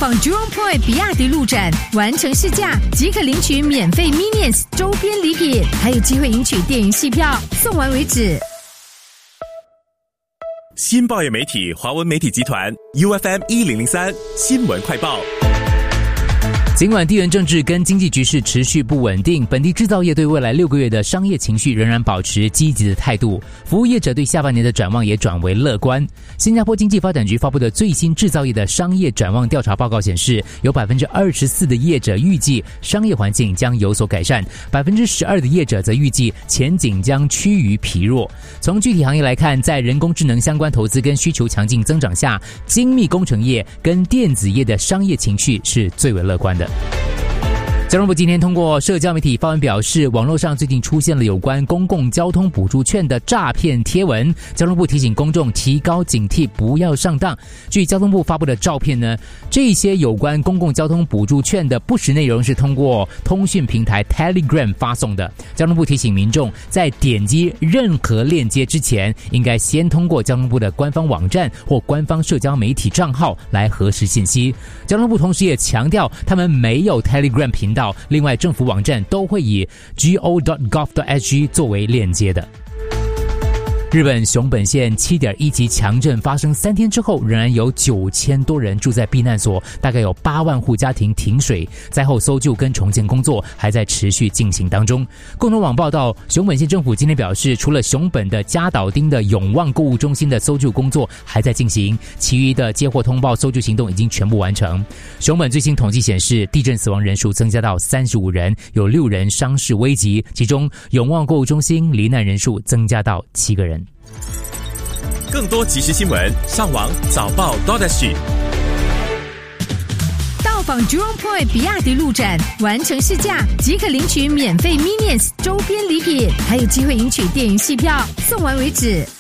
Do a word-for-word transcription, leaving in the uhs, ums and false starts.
访 Jurong Point 比亚迪路展，完成试驾即可领取免费 Minions 周边礼品，还有机会赢取电影戏票，送完为止。 新报业媒体华文媒体集团 U F M 一零零三新闻快报。 尽管地缘政治跟经济局势持续不稳定，本地制造业对未来六个月的商业情绪仍然保持积极的态度，服务业者对下半年的展望也转为乐观。新加坡经济发展局发布的最新制造业的商业展望调查报告显示，有 百分之二十四 的业者预计商业环境将有所改善， 百分之十二 的业者则预计前景将趋于疲弱。从具体行业来看，在人工智能相关投资跟需求强劲增长下，精密工程业跟电子业的商业情绪是最为乐观的。交通部今天通过社交媒体发文表示，网络上最近出现了有关公共交通补助券的诈骗贴文，交通部提醒公众提高警惕，不要上当。据交通部发布的照片呢，这些有关公共交通补助券的不实内容是通过通讯平台 Telegram 发送的。交通部提醒民众，在点击任何链接之前，应该先通过交通部的官方网站或官方社交媒体账号来核实信息。交通部同时也强调，他们没有 Telegram 频道，另外政府网站都会以 g o dot gov dot s g 作为链接的。日本熊本县 七点一 级强震发生三天之后，仍然有九千多人住在避难所，大概有八万户家庭停水。灾后搜救跟重建工作还在持续进行当中。共同网报道，熊本县政府今天表示，除了熊本的加岛町的永旺购物中心的搜救工作还在进行，其余的接获通报搜救行动已经全部完成。熊本最新统计显示，地震死亡人数增加到三十五人，有六人伤势危急，其中永旺购物中心罹难人数增加到七个人。 更多即时新闻，上网早报 .sg。 到访 Jurong Point 比亚迪路展，完成试驾即可领取免费 Minions 周边礼品，还有机会赢取电影戏票，送完为止。